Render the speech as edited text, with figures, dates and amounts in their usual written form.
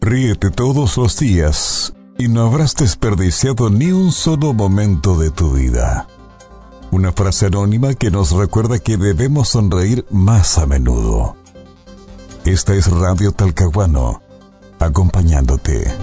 Ríete todos los días y no habrás desperdiciado ni un solo momento de tu vida. Una frase anónima que nos recuerda que debemos sonreír más a menudo. Esta es Radio Talcahuano, acompañándote.